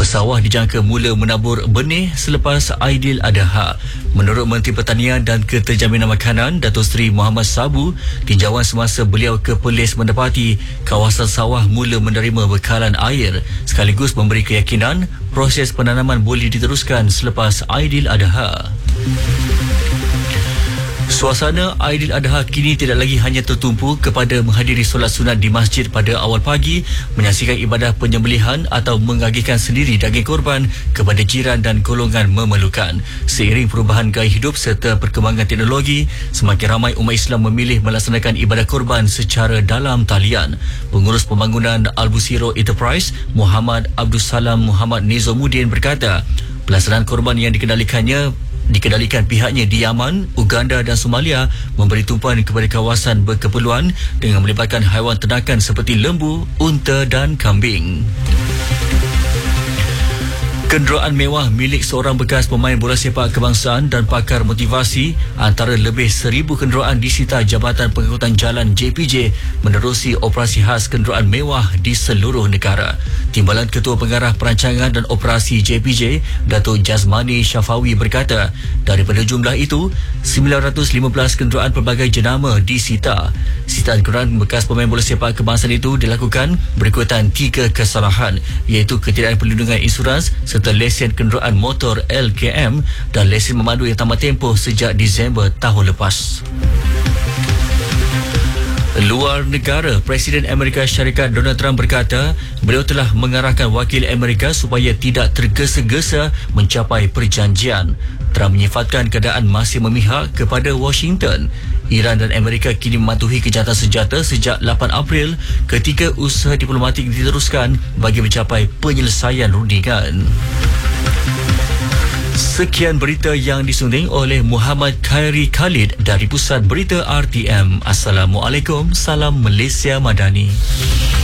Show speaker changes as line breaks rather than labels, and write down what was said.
Pesawah dijangka mula menabur benih selepas Aidiladha. Menurut Menteri Pertanian dan Keterjaminan Makanan, Datuk Seri Muhammad Sabu, tinjauan semasa beliau ke Perlis mendapati kawasan sawah mula menerima bekalan air sekaligus memberi keyakinan proses penanaman boleh diteruskan selepas Aidiladha. Suasana Aidiladha kini tidak lagi hanya tertumpu kepada menghadiri solat sunat di masjid pada awal pagi, menyaksikan ibadah penyembelihan atau mengagihkan sendiri daging korban kepada jiran dan golongan memerlukan. Seiring perubahan gaya hidup serta perkembangan teknologi, semakin ramai umat Islam memilih melaksanakan ibadah korban secara dalam talian. Pengurus pembangunan Al-Busiro Enterprise, Muhammad Abdul Salam Muhammad Nizamuddin berkata, pelaksanaan korban yang dikendalikan pihaknya di Yaman, Uganda dan Somalia memberi tumpuan kepada kawasan berkeperluan dengan melibatkan haiwan ternakan seperti lembu, unta dan kambing. Kenderaan mewah milik seorang bekas pemain bola sepak kebangsaan dan pakar motivasi, antara lebih 1,000 kenderaan disita Jabatan Pengangkutan Jalan JPJ menerusi operasi khas kenderaan mewah di seluruh negara. Timbalan Ketua Pengarah Perancangan dan Operasi JPJ, Datuk Jazmani Syafawi berkata, daripada jumlah itu, 915 kenderaan pelbagai jenama disita. Sitaan kenderaan bekas pemain bola sepak kebangsaan itu dilakukan berikutan 3 kesalahan, iaitu ketiadaan perlindungan insurans serta lesen kenderaan motor LKM dan lesen memandu yang tamat tempoh sejak Disember tahun lepas. Luar negara, Presiden Amerika Syarikat Donald Trump berkata beliau telah mengarahkan wakil Amerika supaya tidak tergesa-gesa mencapai perjanjian. Trump menyifatkan keadaan masih memihak kepada Washington. Iran dan Amerika kini mematuhi kejahatan senjata sejak 8 April ketika usaha diplomatik diteruskan bagi mencapai penyelesaian rundingan. Sekian berita yang disunting oleh Muhammad Khairi Khalid dari Pusat Berita RTM. Assalamualaikum, salam Malaysia Madani.